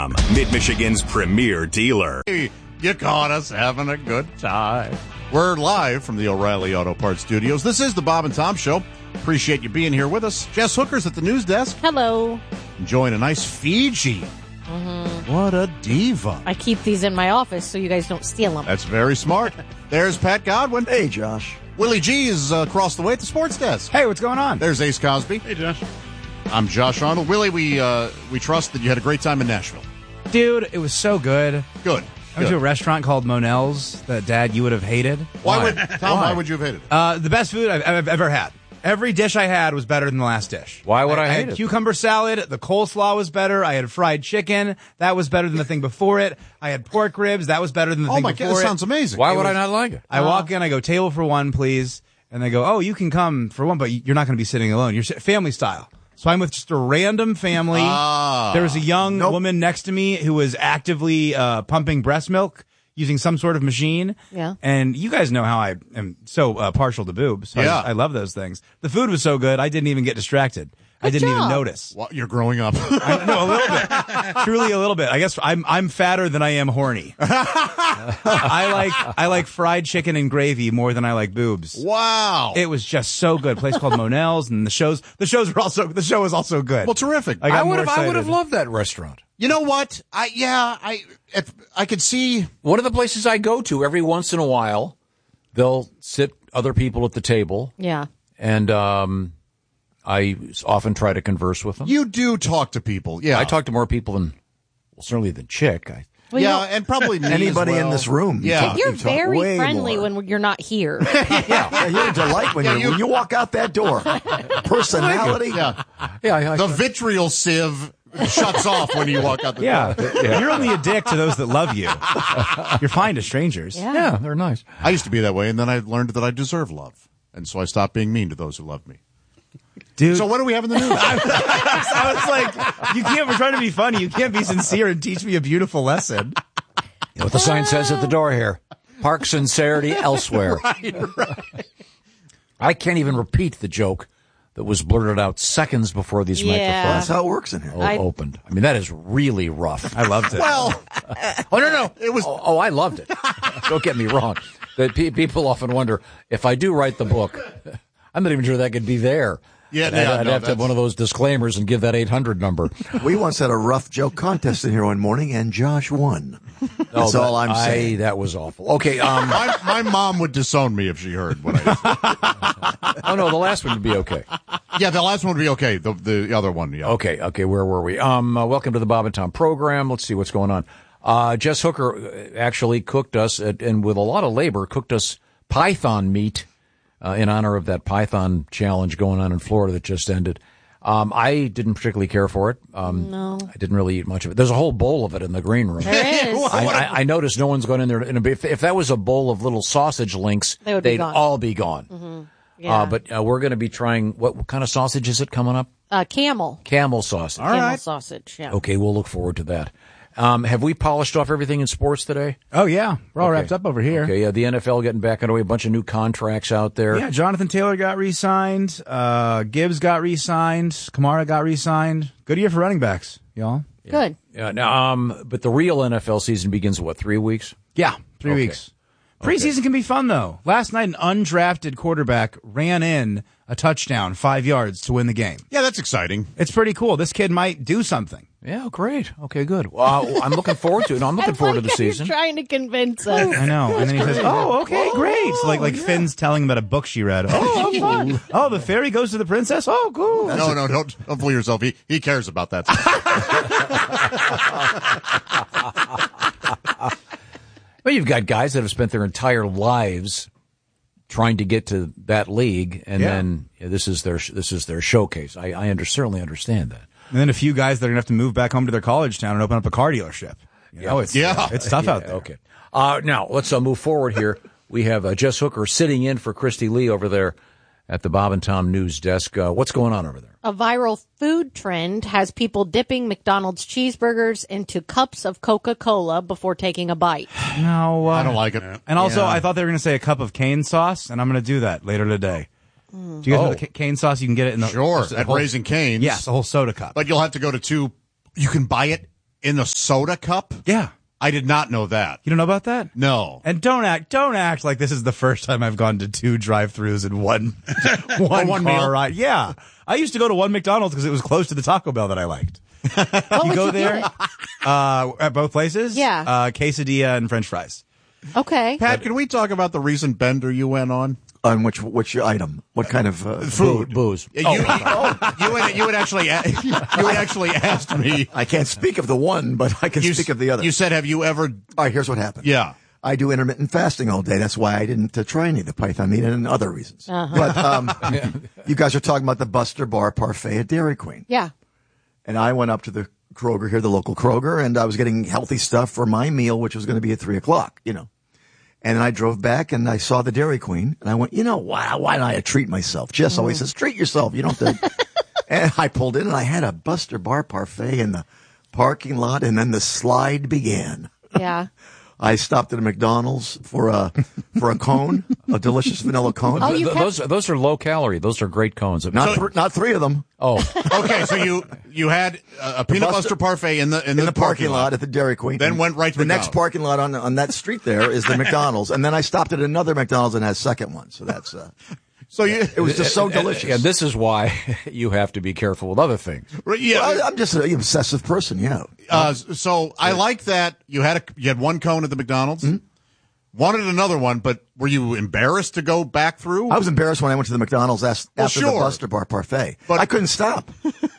Bob&Tom, Mid-Michigan's premier dealer. Hey, you caught us having a good time. We're live from the O'Reilly Auto Parts Studios. This is the Bob and Tom Show. Appreciate you being here with us. Jess Hooker's at the news desk. Hello. Enjoying a nice Fiji. Mm-hmm. What a diva. I keep these in my office so you guys don't steal them. That's very smart. There's Pat Godwin. Hey, Josh. Willie G is across the way at the sports desk. Hey, what's going on? There's Ace Cosby. Hey, Josh. I'm Josh Arnold. Willie, we trust that you had a great time in Nashville. Dude, it was so good. Good. I went to a restaurant called Monell's that, Dad, you would have hated. Why would you have hated it? The best food I've ever had. Every dish I had was better than the last dish. Why would I hate hate it? it? Cucumber salad. The coleslaw was better. I had fried chicken. That was better than the thing before it. I had pork ribs. That was better than the thing before it. Oh, my God, that sounds amazing. Why would I not like it? I walk in, I go, table for one, please. And they go, oh, you can come for one, but you're not going to be sitting alone. You're family style. So I'm with just a random family. There was a young woman next to me who was actively pumping breast milk using some sort of machine. Yeah. And you guys know how I am so partial to boobs. So Yeah. I love those things. The food was so good, I didn't even get distracted. I didn't even notice. Well, you're growing up. No, a little bit. Truly a little bit. I guess I'm fatter than I am horny. I like fried chicken and gravy more than I like boobs. Wow. It was just so good. A place called Monell's, and the show was also good. Well, terrific. I would have loved that restaurant. You know what? I could see. One of the places I go to every once in a while, they'll sit other people at the table. Yeah. And I often try to converse with them. You do talk to people. Yeah. I talk to more people than, well, certainly than Chick. And probably me anybody as well. in this room. Yeah. You're You talk very way friendly more. when you're not here. Yeah, you're a delight when you walk out that door. Personality. Yeah. Yeah. The vitriol sieve shuts off when you walk out the door. Yeah. You're only a dick to those that love you. You're fine to strangers. Yeah, they're nice. I used to be that way, and then I learned that I deserve love. And so I stopped being mean to those who loved me. Dude. So what do we have in the news? I was like, we're trying to be funny. You can't be sincere and teach me a beautiful lesson. You know what the sign says at the door here? Park sincerity elsewhere. Right. I can't even repeat the joke that was blurted out seconds before these Yeah. microphones That's how it works in here. opened. I mean, that is really rough. I loved it. Well, Oh, no. it was. Oh, I loved it. Don't get me wrong. That people often wonder, if I do write the book, I'm not even sure that could be there. Yeah, I'd have to have one of those disclaimers and give that 800 number. We once had a rough joke contest in here one morning, and Josh won. That's all I'm saying. That was awful. Okay. My mom would disown me if she heard what I said. Oh, no, the last one would be okay. Yeah, the last one would be okay. The other one, yeah. Okay, where were we? Welcome to the Bob and Tom program. Let's see what's going on. Jess Hooker actually cooked us, and with a lot of labor, cooked us python meat in honor of that Python challenge going on in Florida that just ended. I didn't particularly care for it. No. I didn't really eat much of it. There's a whole bowl of it in the green room. There is. I noticed no one's gone in there. If that was a bowl of little sausage links, they'd all be gone. Mm-hmm. Yeah. But we're going to be trying, what kind of sausage is it coming up? Camel. Camel sausage. Camel sausage, yeah. Okay, we'll look forward to that. Have we polished off everything in sports today? Oh, yeah. We're all wrapped up over here. Okay, yeah, the NFL getting back underway, a bunch of new contracts out there. Yeah, Jonathan Taylor got re-signed. Gibbs got re-signed. Kamara got re-signed. Good year for running backs, y'all. Good. Yeah, now, but the real NFL season begins, 3 weeks? Yeah, 3 Okay. weeks. Preseason can be fun, though. Last night, an undrafted quarterback ran in a touchdown 5 yards to win the game. Yeah, that's exciting. It's pretty cool. This kid might do something. Yeah, great. Okay, good. Well, I'm looking forward to it. I'm looking forward to the season. You're trying to convince us. I know. And then he says, oh, okay, great. So like Finn's telling him about a book she read. Oh, fun. Oh, the fairy goes to the princess? Oh, cool. No, don't fool yourself. He cares about that. Well, you've got guys that have spent their entire lives trying to get to that league, and then this is their showcase. I certainly understand that. And then a few guys that are going to have to move back home to their college town and open up a car dealership. It's tough out there. Okay. Now, let's move forward here. We have Jess Hooker sitting in for Christy Lee over there at the Bob and Tom news desk. What's going on over there? A viral food trend has people dipping McDonald's cheeseburgers into cups of Coca-Cola before taking a bite. No. I don't like it. And also, I thought they were going to say a cup of cane sauce, and I'm going to do that later today. Do you guys know the cane sauce? You can get it in the... Sure, at Raising Cane's. Yes, a whole soda cup. But you'll have to go to two... You can buy it In the soda cup? Yeah. I did not know that. You don't know about that? No. And don't act like this is the first time I've gone to 2 drive-thrus in one one car meal? ride. Yeah. I used to go to one McDonald's because it was close to the Taco Bell that I liked. What would Go you there get? at both places? Yeah. Quesadilla and French fries. Okay. Pat, can we talk about the recent bender you went on? On which item? What kind of Food. Booze. You had actually asked me. I can't speak of the one, but I can speak of the other. You said, have you ever? All right, here's what happened. Yeah. I do intermittent fasting all day. That's why I didn't try any of the Python meat and other reasons. But you guys are talking about the Buster Bar Parfait at Dairy Queen. Yeah. And I went up to the Kroger here, the local Kroger, and I was getting healthy stuff for my meal, which was going to be at 3:00, And then I drove back and I saw the Dairy Queen and I went, why don't I treat myself? Jess always says, treat yourself. You don't have to. And I pulled in and I had a Buster Bar Parfait in the parking lot, and then the slide began. Yeah. I stopped at a McDonald's for a cone, a delicious vanilla cone. Oh, you Those are low calorie. Those are great cones. Not 3 of them. Oh, Okay, so you had a peanut butter parfait in the parking lot at the Dairy Queen. Then went right to the McDonald's. next parking lot on that street. There is the McDonald's, and then I stopped at another McDonald's and had a second one. So that's it was just so delicious. And this is why you have to be careful with other things. Yeah. Well, I'm just an obsessive person. Yeah. So I like that you had one cone at the McDonald's. Mm-hmm. Wanted another one, but were you embarrassed to go back through? I was embarrassed when I went to the McDonald's after the Buster Bar Parfait. But I couldn't stop.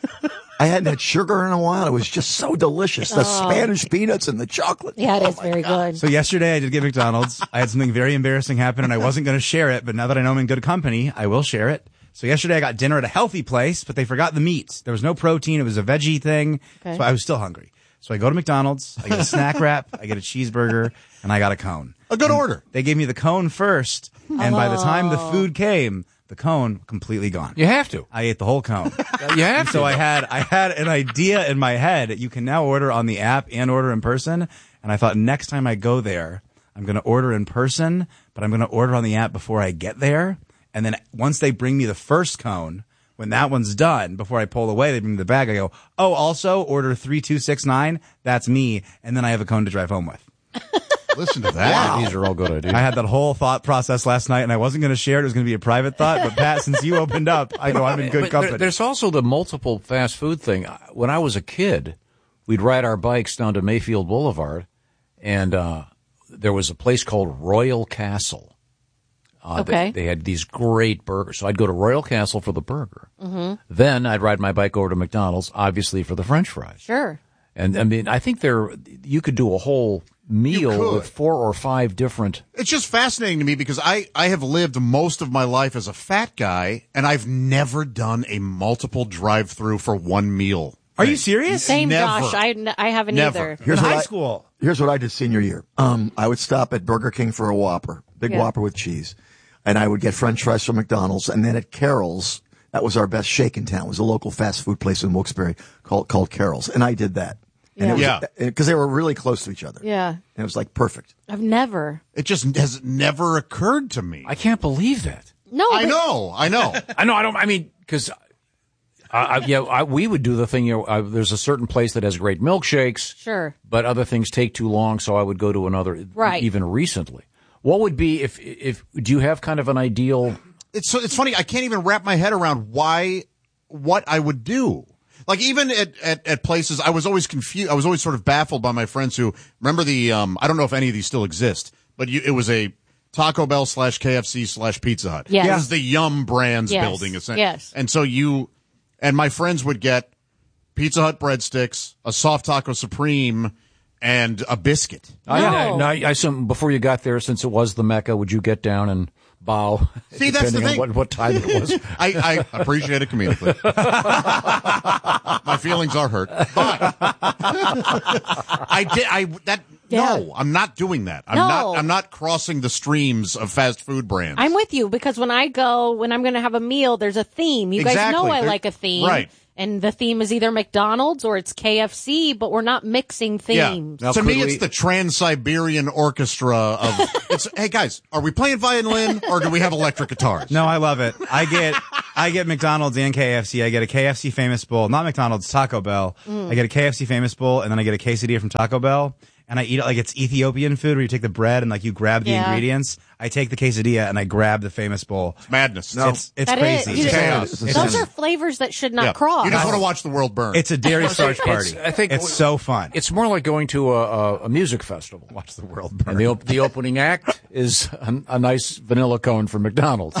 I hadn't had sugar in a while. It was just so delicious. The Spanish peanuts and the chocolate. Yeah, it is very good. So yesterday I did get McDonald's. I had something very embarrassing happen and I wasn't going to share it, but now that I know I'm in good company, I will share it. So yesterday I got dinner at a healthy place, but they forgot the meat. There was no protein. It was a veggie thing. Okay. So I was still hungry. So I go to McDonald's, I get a snack wrap, I get a cheeseburger, and I got a cone. A good order. They gave me the cone first, and by the time the food came, the cone completely gone. You have to. I ate the whole cone. You have to. So I had an idea in my head. You can now order on the app and order in person. And I thought next time I go there, I'm going to order in person, but I'm going to order on the app before I get there. And then once they bring me the first cone, when that one's done, before I pull away, they bring me the bag. I go, oh, also order 3269. That's me. And then I have a cone to drive home with. Listen to that. Wow. These are all good ideas. I had that whole thought process last night, and I wasn't going to share it. It was going to be a private thought. But, Pat, since you opened up, I know I'm in good company. There's also the multiple fast food thing. When I was a kid, we'd ride our bikes down to Mayfield Boulevard, and there was a place called Royal Castle. Okay. They had these great burgers. So I'd go to Royal Castle for the burger. Mm-hmm. Then I'd ride my bike over to McDonald's, obviously, for the French fries. Sure. And, I mean, I think you could do a whole meal with 4 or 5 different. It's just fascinating to me because I have lived most of my life as a fat guy, and I've never done a multiple drive-through for one meal. Are you serious? Same, Never. Josh. I haven't Never. either. Here's in what high school. Here's what I did senior year. I would stop at Burger King for a Whopper, big Whopper with cheese, and I would get French fries from McDonald's, and then at Carol's, that was our best shake in town. It was a local fast food place in Wilkes-Barre called Carol's, and I did that. And because they were really close to each other. Yeah. And it was like perfect. I've never. It just has never occurred to me. I can't believe that. No. I know. I don't. I mean, because we would do the thing. There's a certain place that has great milkshakes. Sure. But other things take too long, so I would go to another. Right. Even recently, what would be if do you have kind of an ideal? It's funny. I can't even wrap my head around what I would do. Like even at places, I was always confused. I was always sort of baffled by my friends who remember the. I don't know if any of these still exist, but it was a Taco Bell / KFC / Pizza Hut. Yes. It was the Yum Brands building. Yes. And so and my friends would get Pizza Hut breadsticks, a soft taco supreme, and a biscuit. I assume before you got there, since it was the Mecca, would you get down and bow? See, that's the thing. On what time it was. I appreciate it comedically. My feelings are hurt, but no, I'm not doing that. I'm not crossing the streams of fast food brands. I'm with you because when I'm going to have a meal, there's a theme. You guys know I like a theme. Right. And the theme is either McDonald's or it's KFC, but we're not mixing themes. Yeah. To me, it's the Trans-Siberian Orchestra of, hey guys, are we playing violin or do we have electric guitars? No, I love it. I get McDonald's and KFC. I get a KFC Famous Bowl, not McDonald's, Taco Bell. I get a KFC Famous Bowl, and then I get a quesadilla from Taco Bell. And I eat it like it's Ethiopian food where you take the bread and like you grab the ingredients. I take the quesadilla and I grab the Famous Bowl. It's madness. No. It's That crazy. is. It's chaos. Those are flavors that should not cross. You just want to watch the world burn. It's a dairy starch party. I think it's so fun. It's more like going to a music festival. Watch the world burn. And the opening act is a nice vanilla cone from McDonald's.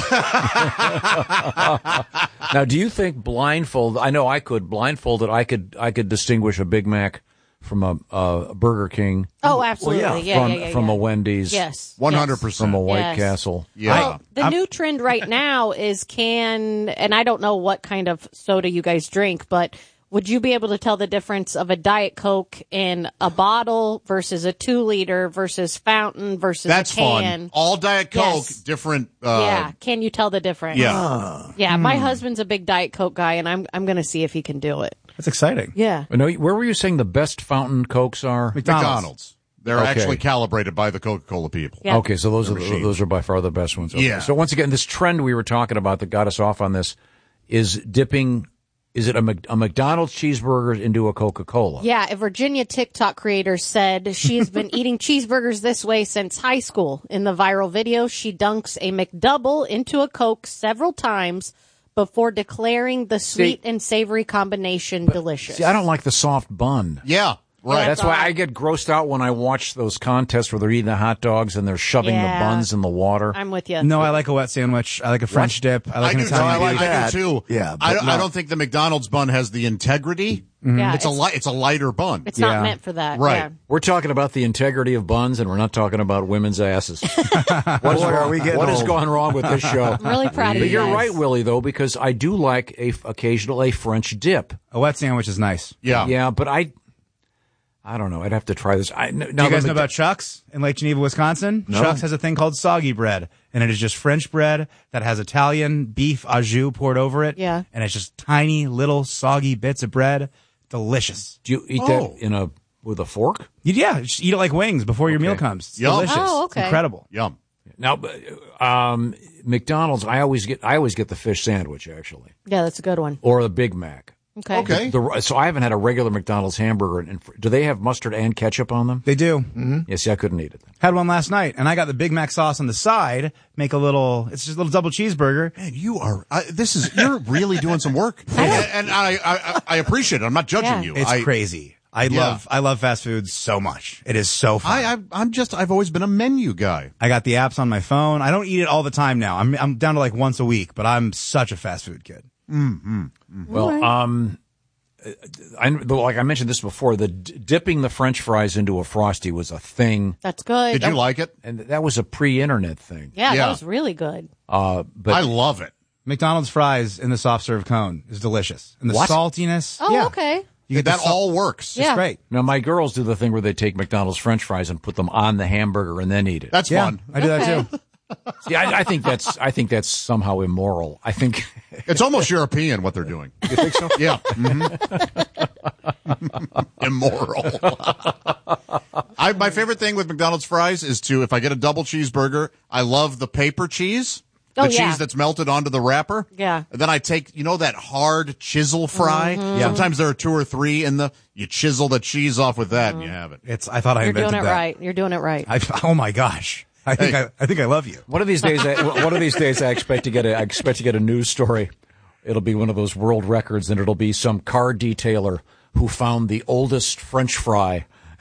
Now, do you think blindfolded? I know I could blindfolded. I could distinguish a Big Mac from a Burger King. Oh, absolutely. From a Wendy's. Yes. 100%. From a White Castle. Yeah. Well, the new trend right now is and I don't know what kind of soda you guys drink, but would you be able to tell the difference of a Diet Coke in a bottle versus a 2-liter versus fountain versus That's a can? fun. All Diet Coke, different. Can you tell the difference? Yeah. Yeah, my husband's a big Diet Coke guy, and I'm going to see if he can do it. That's exciting. Yeah. No, where were you saying the best fountain Cokes are? McDonald's. They're Okay. actually calibrated by the Coca-Cola people. Yeah. Okay, so those are by far the best ones. Okay. Yeah. So once again, this trend we were talking about that got us off on this is dipping. Is it a McDonald's cheeseburger into a Coca-Cola? Yeah, a Virginia TikTok creator said she has been eating cheeseburgers this way since high school. In the viral video, she dunks a McDouble into a Coke several times before declaring the sweet and savory combination delicious. See, I don't like the soft bun. Yeah. Right. That's why I get grossed out when I watch those contests where they're eating the hot dogs and they're shoving the buns in the water. I'm with you. No, I like a wet sandwich. I like a French dip. I like an do too. Italian I beef. like do too. Yeah, I but don't think the McDonald's bun has the integrity. Yeah, It's a lighter bun. It's not meant for that. Right. Yeah. We're talking about the integrity of buns, and we're not talking about women's asses. What has gone wrong with this show? I'm really proud of But you you're guys. right, Willie, though, because I do like occasionally a French dip. A wet sandwich is nice. Yeah, but I don't know. I'd have to try this. Do you guys know about Chuck's in Lake Geneva, Wisconsin? No. Chuck's has a thing called soggy bread, and it is just French bread that has Italian beef au jus poured over it. Yeah. And it's just tiny little soggy bits of bread. Delicious. Do you eat that with a fork? Yeah, just eat it like wings before your meal comes. It's Yum. delicious. Oh, okay. It's incredible. Yum. Now, McDonald's, I always get the fish sandwich actually, Yeah, that's a good one. or the Big Mac. Okay. So I haven't had a regular McDonald's hamburger. And do they have mustard and ketchup on them? They do. Yeah, see, I couldn't eat it. Had one last night, and I got the Big Mac sauce on the side. It's just a little double cheeseburger. Man, you are. You're really doing some work, and I appreciate it. I'm not judging you. It's crazy. I love fast food so much. It is so fun. I've always been a menu guy. I got the apps on my phone. I don't eat it all the time now. I'm down to like once a week, but I'm such a fast food kid. Well, like I mentioned this before, dipping the French fries into a Frosty was a thing, That's good. Did you like it? and that was a pre-internet thing. Yeah, Yeah. that was really good. But I love it. McDonald's fries in the soft serve cone is delicious. And the What? saltiness. Oh, yeah. okay. You get That the all works. Yeah. It's great. now my girls do the thing where they take McDonald's French fries and put them on the hamburger and then eat it. That's Yeah, fun. I do that Okay. too. Yeah, I think that's somehow immoral. I think It's almost European what they're doing. you think so. Yeah. Immoral. My favorite thing with McDonald's fries is if I get a double cheeseburger, I love the paper cheese. The Oh, yeah. cheese that's melted onto the wrapper. Yeah. And then I take, that hard chisel fry? Mm-hmm. Sometimes there are 2 or 3 you chisel the cheese off with that and you have it. I thought I You're invented doing it that. right. You're doing it right. Oh my gosh. I think I love you. One of these days, I expect to get a news story. It'll be one of those world records, and it'll be some car detailer who found the oldest French fry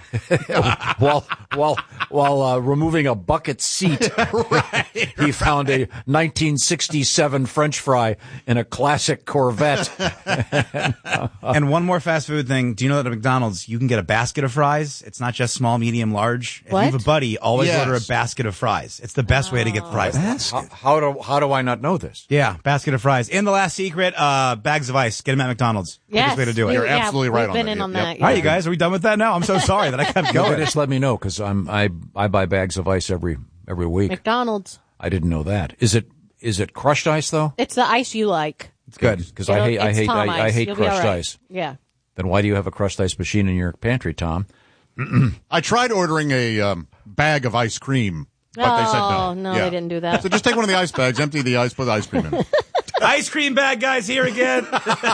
while removing a bucket seat. Right. He found a 1967 French fry in a classic Corvette. And one more fast food thing. Do you know that at McDonald's you can get a basket of fries? It's not just small, medium, large. If What? you have a buddy, always Yes. order a basket of fries. It's the best way to get fries. How do I not know this? Yeah, basket of fries. And the last secret, bags of ice. Get them at McDonald's. Quickest way to do it. You're absolutely right We've on been that. in on Yep. that. All right, yeah. you guys, are we done with that now? I'm so sorry that I kept going. Just let me know because I buy bags of ice every week. McDonald's. I didn't know that. Is it crushed ice though? It's the ice you like. It's good. Because I hate You'll be crushed all right. ice. Yeah. Then why do you have a crushed ice machine in your pantry, Tom? I tried ordering a bag of ice cream, but they said no. Oh, no, they didn't do that. So just take one of the ice bags, empty the ice, put the ice cream in it. Ice cream bag guys here again.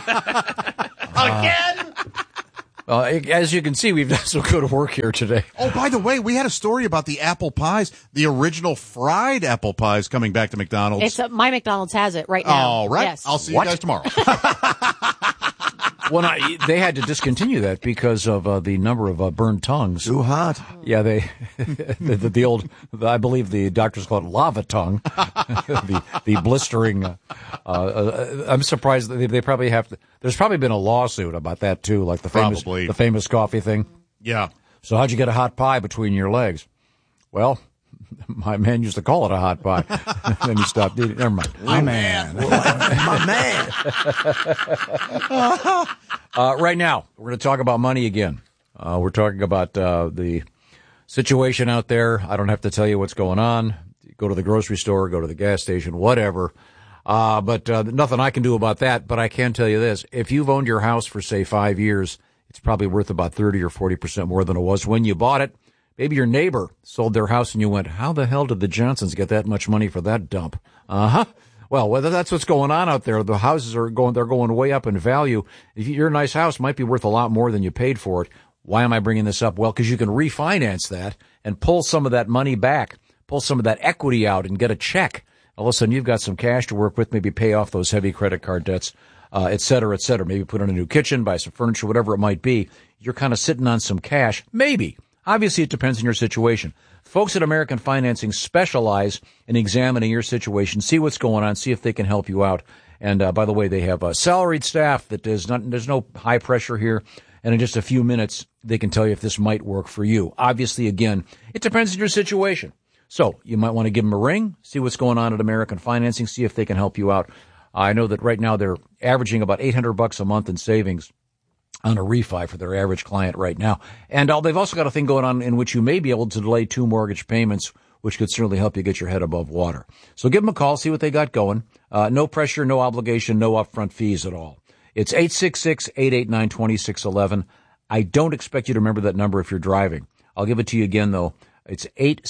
Again? As you can see, we've done some good work here today. Oh, by the way, we had a story about the apple pies, the original fried apple pies coming back to McDonald's. It's my McDonald's has it right now. All right. Yes. I'll see you guys tomorrow. Well, they had to discontinue that because of the number of burned tongues. Too hot. Yeah, the old, I believe the doctors call it lava tongue, the blistering. I'm surprised they probably have to. There's probably been a lawsuit about that too, like the famous coffee thing. Yeah. So how'd you get a hot pie between your legs? Well, my man used to call it a hot pie. Then he stopped eating. Never mind. My man. My man. Right now, we're going to talk about money again. We're talking about the situation out there. I don't have to tell you what's going on. Go to the grocery store, go to the gas station, whatever. But nothing I can do about that. But I can tell you this. If you've owned your house for, say, 5 years, it's probably worth about 30 or 40% more than it was when you bought it. Maybe your neighbor sold their house and you went, how the hell did the Johnsons get that much money for that dump? Well, whether that's what's going on out there, the houses they're going way up in value. If your nice house might be worth a lot more than you paid for it. Why am I bringing this up? Well, because you can refinance that and pull some of that money back, pull some of that equity out and get a check. All of a sudden, you've got some cash to work with, maybe pay off those heavy credit card debts, et cetera, et cetera. Maybe put in a new kitchen, buy some furniture, whatever it might be. You're kind of sitting on some cash. Maybe. Obviously, it depends on your situation. Folks at American Financing specialize in examining your situation, see what's going on, see if they can help you out. And by the way, they have a salaried staff that there's no high pressure here. And in just a few minutes, they can tell you if this might work for you. Obviously, again, it depends on your situation. So you might want to give them a ring, see what's going on at American Financing, see if they can help you out. I know that right now they're averaging about $800 a month in savings on a refi for their average client right now. And they've also got a thing going on in which you may be able to delay 2 mortgage payments, which could certainly help you get your head above water. So give them a call, see what they got going. No pressure, no obligation, no upfront fees at all. It's 866-889-2611. I don't expect you to remember that number if you're driving. I'll give it to you again, though. It's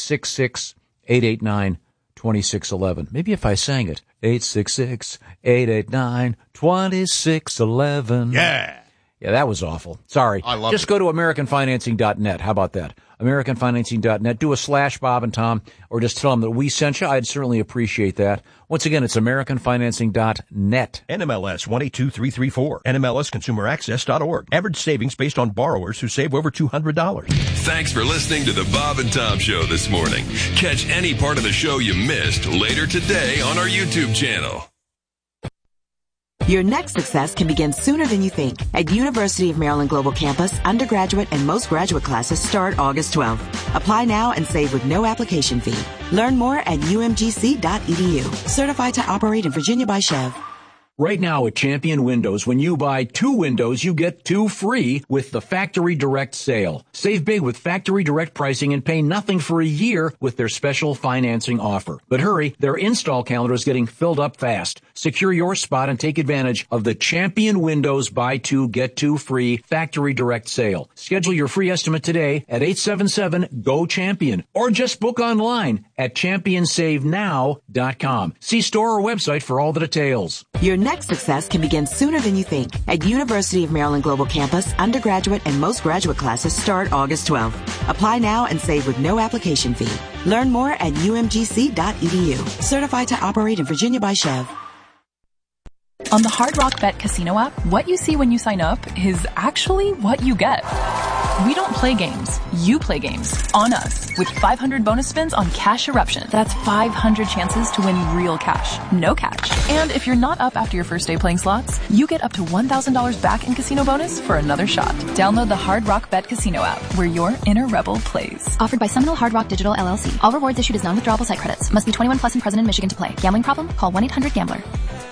866-889-2611. Maybe if I sang it. 866-889-2611. Yeah. Yeah, that was awful. Sorry. I love Just it. go to AmericanFinancing.net. How about that? AmericanFinancing.net. Do a /Bob and Tom, or just tell them that we sent you. I'd certainly appreciate that. Once again, it's AmericanFinancing.net. NMLS 122334. NMLSConsumerAccess.org. Average savings based on borrowers who save over $200. Thanks for listening to the Bob and Tom Show this morning. Catch any part of the show you missed later today on our YouTube channel. Your next success can begin sooner than you think. At University of Maryland Global Campus, undergraduate and most graduate classes start August 12th. Apply now and save with no application fee. Learn more at umgc.edu. Certified to operate in Virginia by Chev. Right now at Champion Windows, when you buy 2 windows, you get 2 free with the Factory Direct sale. Save big with Factory Direct pricing and pay nothing for a year with their special financing offer. But hurry, their install calendar is getting filled up fast. Secure your spot and take advantage of the Champion Windows buy 2, get 2 free Factory Direct sale. Schedule your free estimate today at 877-GO-CHAMPION or just book online at championsavenow.com. See store or website for all the details. Your next success can begin sooner than you think. At University of Maryland Global Campus, undergraduate and most graduate classes start August 12th. Apply now and save with no application fee. Learn more at umgc.edu. Certified to operate in Virginia by Chev. On the Hard Rock Bet Casino app, what you see when you sign up is actually what you get. We don't play games. You play games. On us. With 500 bonus spins on Cash Eruption. That's 500 chances to win real cash. No catch. And if you're not up after your first day playing slots, you get up to $1,000 back in casino bonus for another shot. Download the Hard Rock Bet Casino app, where your inner rebel plays. Offered by Seminole Hard Rock Digital LLC. All rewards issued as non-withdrawable site credits. Must be 21 plus and present in Michigan to play. Gambling problem? Call 1-800-GAMBLER.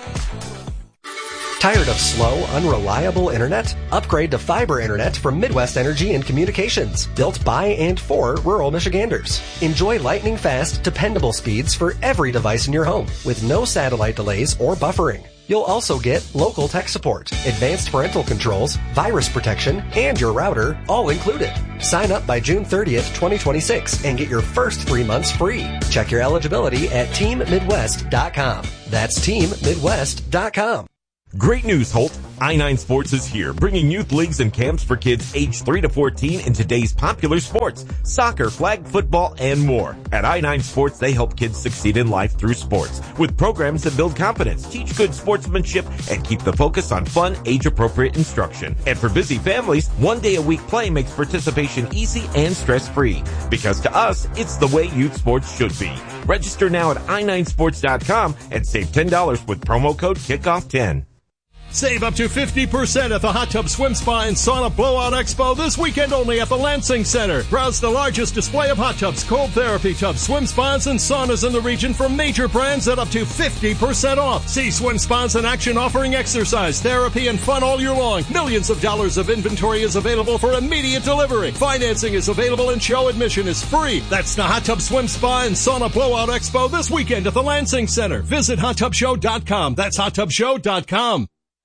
Tired of slow, unreliable internet? Upgrade to fiber internet from Midwest Energy and Communications, built by and for rural Michiganders. Enjoy lightning-fast, dependable speeds for every device in your home, with no satellite delays or buffering. You'll also get local tech support, advanced parental controls, virus protection, and your router, all included. Sign up by June 30th, 2026 and get your first 3 months free. Check your eligibility at teammidwest.com. That's teammidwest.com. Great news, Holt. I-9 Sports is here, bringing youth leagues and camps for kids aged 3 to 14 in today's popular sports, soccer, flag football, and more. At I-9 Sports, they help kids succeed in life through sports, with programs that build confidence, teach good sportsmanship, and keep the focus on fun, age-appropriate instruction. And for busy families, 1 day a week play makes participation easy and stress-free. Because to us, it's the way youth sports should be. Register now at i9sports.com and save $10 with promo code KICKOFF10. Save up to 50% at the Hot Tub Swim Spa and Sauna Blowout Expo this weekend only at the Lansing Center. Browse the largest display of hot tubs, cold therapy tubs, swim spas, and saunas in the region from major brands at up to 50% off. See swim spas in action offering exercise, therapy, and fun all year long. Millions of dollars of inventory is available for immediate delivery. Financing is available and show admission is free. That's the Hot Tub Swim Spa and Sauna Blowout Expo this weekend at the Lansing Center. Visit hottubshow.com. That's hottubshow.com.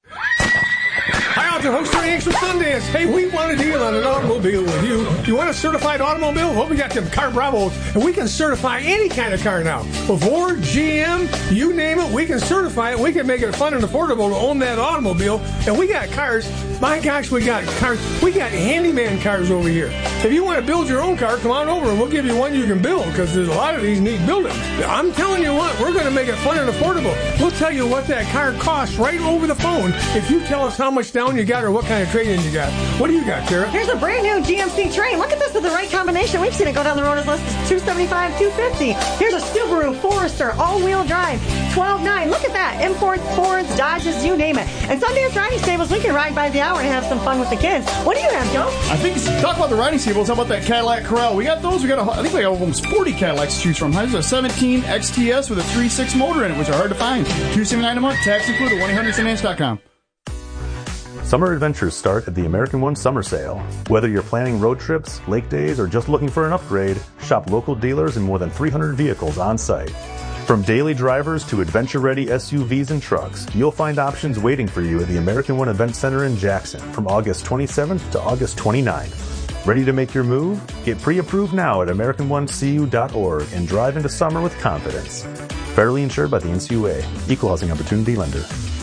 Hi, out to host for Extra Sundance. Hey, we want a deal on an automobile with you. You want a certified automobile? Well, we got them Car Bravos, and we can certify any kind of car now. Ford, GM, you name it, we can certify it. We can make it fun and affordable to own that automobile. And we got cars. My gosh, we got cars. We got handyman cars over here. If you want to build your own car, come on over and we'll give you one you can build, because there's a lot of these need building. I'm telling you what, we're going to make it fun and affordable. We'll tell you what that car costs right over the phone if you tell us how much down you got or what kind of trade-in you got. What do you got, Tara? Here's a brand new GMC Train. Look at this with the right combination. We've seen it go down the road as less as $275, $250. Here's a Subaru Forester all-wheel drive, $12,900. Look at that. Imports, Fords, Dodges, you name it. And Sundance Riding Stables, we can ride by the hour and have some fun with the kids. What do you have, Joe? I think, talk about the riding stables, how about that Cadillac Corral? We got those. I think we got almost 40 Cadillacs to choose from. There's a 17 XTS with a 3.6 motor in it, which are hard to find. $279 a month, tax included, 1-800-Sundance.com. Summer adventures start at the American One Summer Sale. Whether you're planning road trips, lake days, or just looking for an upgrade, shop local dealers and more than 300 vehicles on site. From daily drivers to adventure-ready SUVs and trucks, you'll find options waiting for you at the American One Event Center in Jackson from August 27th to August 29th. Ready to make your move? Get pre-approved now at AmericanOneCU.org and drive into summer with confidence. Federally insured by the NCUA. Equal Housing Opportunity Lender.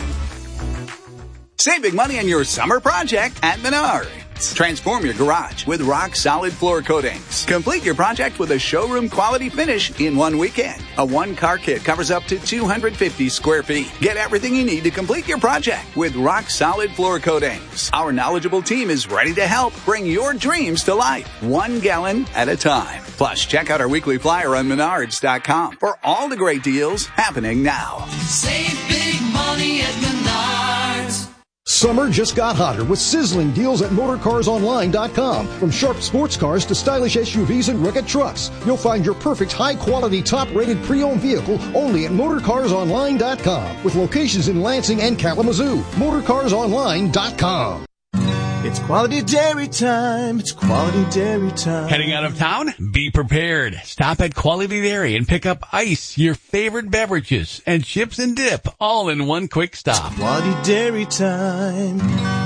Save big money on your summer project at Menards. Transform your garage with rock-solid floor coatings. Complete your project with a showroom-quality finish in one weekend. A one-car kit covers up to 250 square feet. Get everything you need to complete your project with rock-solid floor coatings. Our knowledgeable team is ready to help bring your dreams to life, 1 gallon at a time. Plus, check out our weekly flyer on Menards.com for all the great deals happening now. Save big money at Menards. Summer just got hotter with sizzling deals at MotorCarsOnline.com. From sharp sports cars to stylish SUVs and rugged trucks, you'll find your perfect high-quality, top-rated pre-owned vehicle only at MotorCarsOnline.com. With locations in Lansing and Kalamazoo. MotorCarsOnline.com. It's quality dairy time. It's quality dairy time. Heading out of town? Be prepared. Stop at Quality Dairy and pick up ice, your favorite beverages, and chips and dip, all in one quick stop. It's quality dairy time.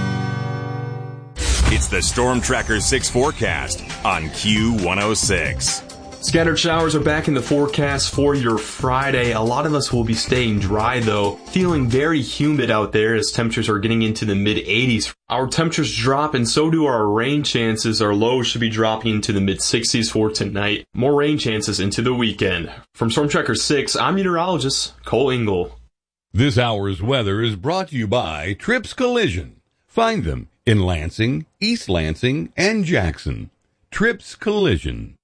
It's the Storm Tracker 6 forecast on Q106. Scattered showers are back in the forecast for your Friday. A lot of us will be staying dry though. Feeling very humid out there as temperatures are getting into the mid-80s. Our temperatures drop and so do our rain chances. Our lows should be dropping into the mid-60s for tonight. More rain chances into the weekend. From Storm Tracker 6, I'm meteorologist Cole Engel. This hour's weather is brought to you by Trips Collision. Find them in Lansing, East Lansing, and Jackson. Trips Collision.